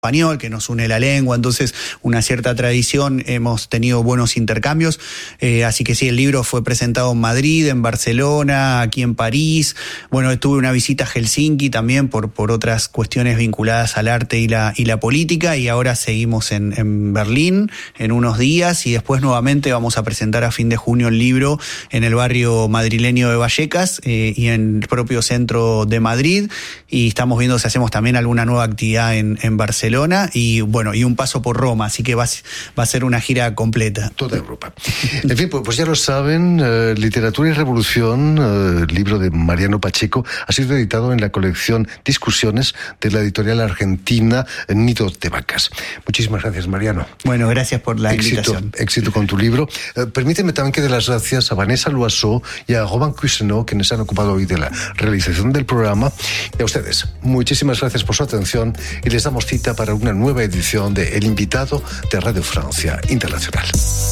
español, que nos une la lengua, entonces una cierta tradición, hemos tenido buenos intercambios, así que sí, el libro fue presentado en Madrid, en Barcelona, aquí en París, bueno, tuve una visita a Helsinki también por otras cuestiones vinculadas al arte y la política, y ahora seguimos en Berlín en unos días, y después nuevamente vamos a presentar a fin de junio el libro en el barrio madrileño de Vallecas y en el propio centro de Madrid, y estamos viendo si hacemos también alguna nueva actividad en Barcelona, y bueno, y un paso por Roma, así que va a ser una gira completa. Toda Europa. En fin, pues ya lo saben, Literatura y Revolución, libro de Mariano Pacheco, ha sido editado en la colección Discusiones de la editorial argentina Nido de Vacas. Muchísimas gracias, Mariano. Bueno, gracias por la invitación. Éxito con tu libro. Permíteme también que dé las gracias a Vanessa Loiseau y a Robin Cousineau, quienes se han ocupado hoy de la realización del programa. Y a ustedes, muchísimas gracias por su atención, y les damos cita para una nueva edición de El Invitado de Radio Francia Internacional.